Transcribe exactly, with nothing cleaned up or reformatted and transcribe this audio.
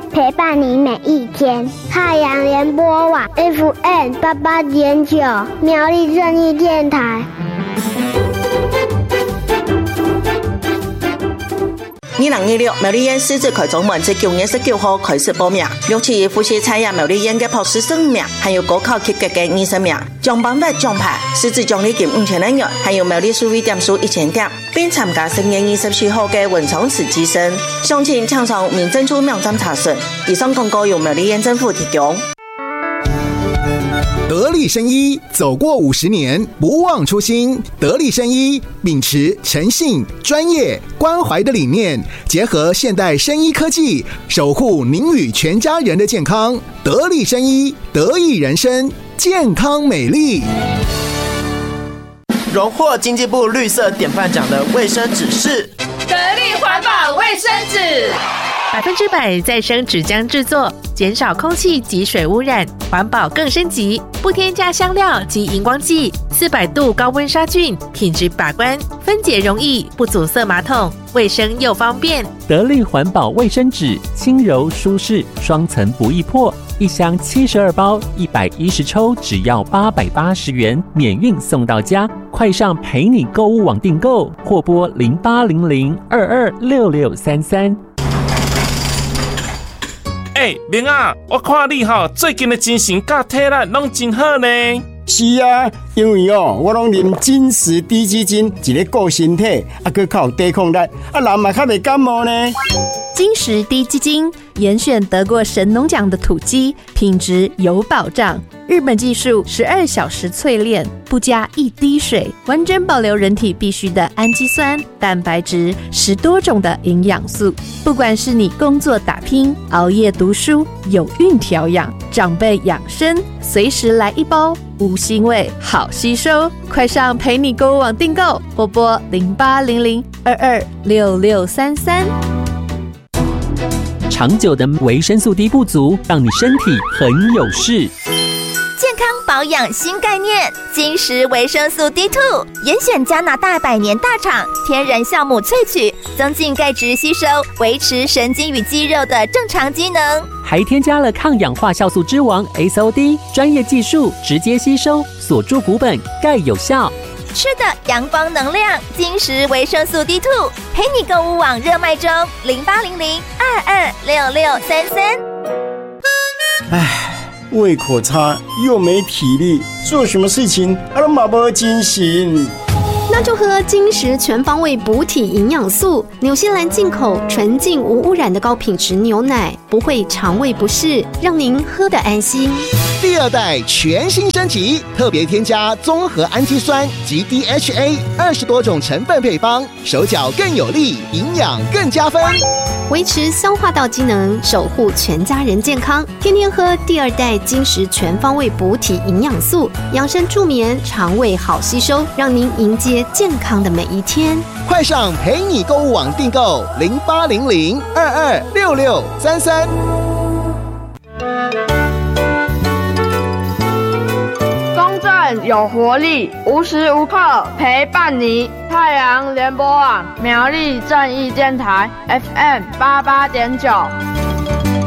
陪伴你每一天。太阳联播网 F M 八八点九，苗栗正义电台。 二零二六苗栗县狮子开总门自九月十九號開始報名，錄取複習參加苗栗縣嘅博士生名，還有高考及格嘅二十名，獎品或獎牌，獅子獎勵金五千元，還有苗栗數位點數一千點，並參加十月二十七號嘅文創瓷器生。詳情請上民政處網站查詢。以上廣告由苗栗縣政府提供。 得力生醫走過五十年，不忘初心。得力生醫秉持誠信、專業、關懷的理念，結合現代生醫科技，守護您與全家人的健康。得力生醫，得益人生，健康美麗。 榮獲經濟部綠色典範獎的衛生紙是得力環保衛生紙， 百分之百再生紙漿制作，減少空氣及水污染，環保更升級，不添加香料及熒光劑，四百度高溫殺菌，品質把關，分解容易，不阻塞馬桶，衛生又方便。 得力環保衛生紙，輕柔舒適，雙層不易破，一箱七十二包，一百一十抽，只要八百八十元，免運送到家。快上陪你購物網訂購，或撥零八零零二二六六三三。 哎、欸，明啊，我看你吼最近的精神甲体力拢真好呢。 是啊，因为哦，我拢啉金石低基金，一个顾身体，啊，佮较有抵抗力，啊，人嘛较袂感冒呢。 金石低基金严选得过神农奖的土鸡，品质有保障。日本技术十二小时淬炼，不加一滴水，完整保留人体必需的氨基酸、蛋白质，十多种的营养素。不管是你工作打拼、熬夜读书、有孕调养、长辈养生，随时来一包，无腥味，好吸收。快上陪你购物网订购，或拨零八零零二二六六三三。 长久的维生素 D 不足，让你身体很有事。 健康保养新概念，金石维生素 D 二 严选加拿大百年大厂天然酵母萃取，增进钙质吸收，维持神经与肌肉的正常机能， 还添加了抗氧化酵素之王 S O D， 专业技术直接吸收，锁住骨本，钙有效。 吃的阳光能量，金石维生素 D 二 陪你购物网热卖中，零八零零二二六六三三。 唉，胃口差又没体力，做什么事情啊都没精神。 那就喝金石全方位补体营养素，纽西兰进口纯净无污染的高品质牛奶，不会肠胃不适，让您喝得安心。 第二代全新升级，特别添加综合氨基酸及 D H A 二十多种成分配方，手脚更有力，营养更加分， 维持消化道机能，守护全家人健康。天天喝第二代金石全方位补体营养素，养生助眠，肠胃好吸收，让您迎接健康的每一天。 快上陪你购物网订购零八零零二二六六三三。 公正有活力，无时无刻陪伴你。太阳联播网苗栗正义电台 F M 八八点九。